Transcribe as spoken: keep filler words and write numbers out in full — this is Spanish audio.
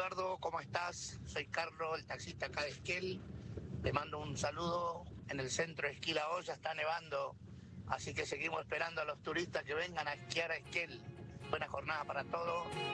Eduardo, ¿cómo estás? Soy Carlos, el taxista acá de Esquel. Te mando un saludo. En el centro de Esquel hoy ya está nevando, así que seguimos esperando a los turistas que vengan a esquiar a Esquel. Buena jornada para todos.